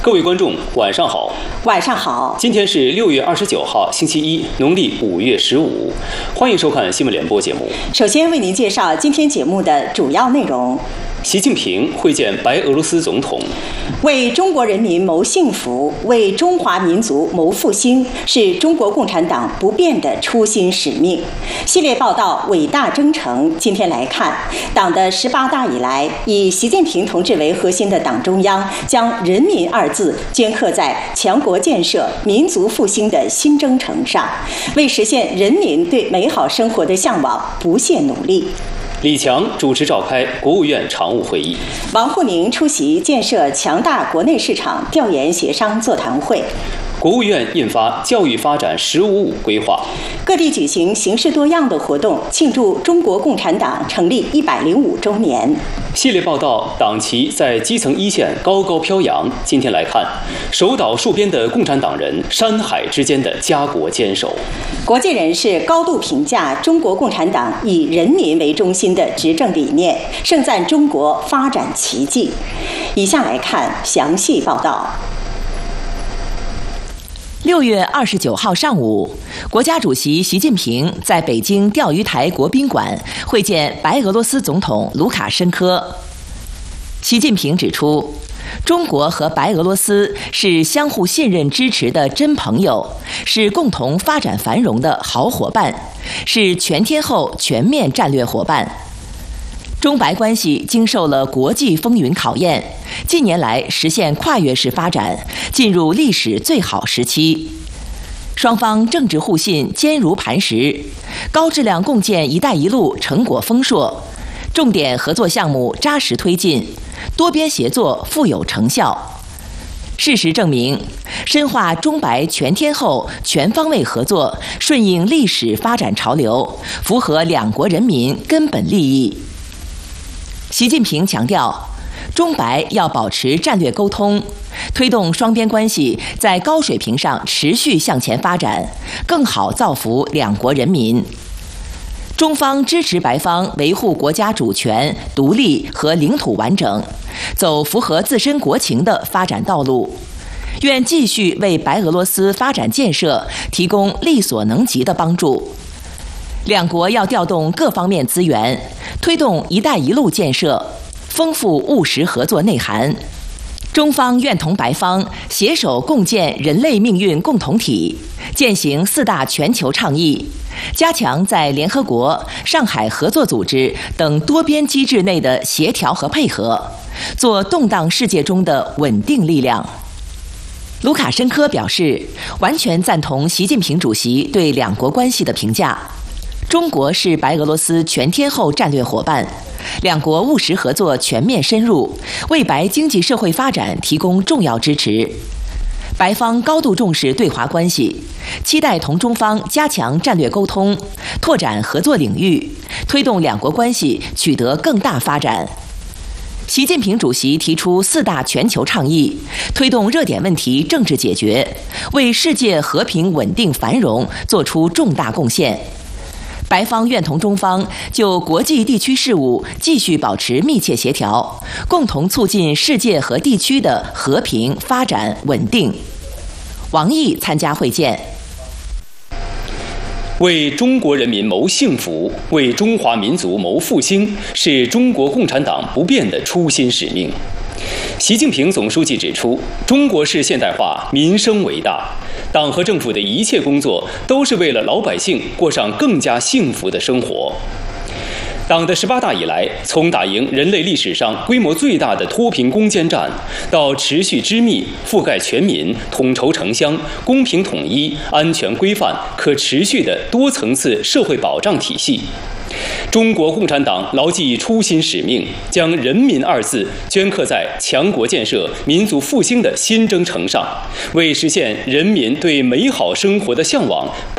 各位观众，晚上好。 晚上好。 今天是6月29号，星期一，农历5月15。欢迎收看新闻联播节目。 首先为您介绍今天节目的主要内容。 习近平会见白俄罗斯总统。 为中国人民谋幸福，为中华民族谋复兴，是中国共产党不变的初心使命。系列报道伟大征程，今天来看，党的18大以来，以习近平同志为核心的党中央将人民二字镌刻在强国建设、民族复兴的新征程上，为实现人民对美好生活的向往不懈努力。 李强主持召开国务院常务会议， 王沪宁出席建设强大国内市场调研协商座谈会。 国务院印发教育发展“15+5”规划， 各地举行形式多样的活动，庆祝中国共产党成立105周年。 系列报道党旗在基层一线高高飘扬。今天来看，守岛戍边的共产党人，山海之间的家国坚守。 国际人士高度评价中国共产党以人民为中心的执政理念，盛赞中国发展奇迹。以下来看详细报道。 6月29号上午，国家主席习近平在北京钓鱼台国宾馆会见白俄罗斯总统卢卡申科。习近平指出，中国和白俄罗斯是相互信任支持的真朋友，是共同发展繁荣的好伙伴，是全天候全面战略伙伴。中白关系经受了国际风云考验，近年来实现跨越式发展，进入历史最好时期。双方政治互信坚如磐石，高质量共建“一带一路”成果丰硕，重点合作项目扎实推进，多边协作富有成效。事实证明，深化中白全天候、全方位合作，顺应历史发展潮流，符合两国人民根本利益。习近平强调，中白要保持战略沟通，推动双边关系在高水平上持续向前发展，更好造福两国人民。中方支持白方维护国家主权、独立和领土完整，走符合自身国情的发展道路，愿继续为白俄罗斯发展建设提供力所能及的帮助。两国要调动各方面资源，推动“一带一路”建设，丰富务实合作内涵。中方愿同白方携手共建人类命运共同体，践行4大全球倡议，加强在联合国、上海合作组织等多边机制内的协调和配合，做动荡世界中的稳定力量。卢卡申科表示，完全赞同习近平主席对两国关系的评价。中国是白俄罗斯全天候战略伙伴，两国务实合作全面深入，为白经济社会发展提供重要支持。白方高度重视对华关系，期待同中方加强战略沟通，拓展合作领域，推动两国关系取得更大发展。习近平主席提出4大全球倡议，推动热点问题政治解决，为世界和平稳定繁荣作出重大贡献。白方愿同中方就国际地区事务继续保持密切协调，共同促进世界和地区的和平发展稳定。王毅参加会见。 为中国人民谋幸福，为中华民族谋复兴，是中国共产党不变的初心使命。习近平总书记指出，中国式现代化民生为大，党和政府的一切工作都是为了老百姓过上更加幸福的生活。党的18大以来，从打赢人类历史上规模最大的脱贫攻坚战，到持续织密、覆盖全民、统筹城乡、公平统一、安全规范、可持续的多层次社会保障体系，中国共产党牢记初心使命，将“人民”二字镌刻在强国建设、民族复兴的新征程上，为实现人民对美好生活的向往